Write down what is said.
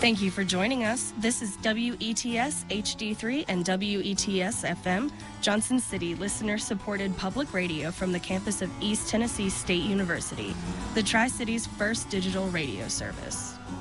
Thank you for joining us. This is WETS HD3 and WETS FM, Johnson City listener-supported public radio from the campus of East Tennessee State University, the Tri-City's first digital radio service.